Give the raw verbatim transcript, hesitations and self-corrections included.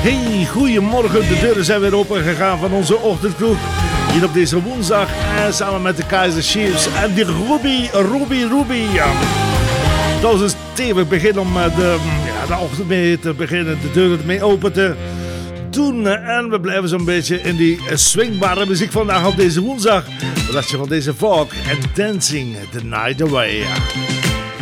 Hey, goedemorgen. De deuren zijn weer open gegaan van onze ochtendkroeg. Hier op deze woensdag. En samen met de Kaiser Chiefs en die Ruby, Ruby, Ruby. Dat is een stevig begin om de, ja, de ochtend mee te beginnen. De deuren mee open te doen. En we blijven zo'n beetje in die swingbare muziek vandaag op deze woensdag. Dat je van deze folk en Dancing the Night Away.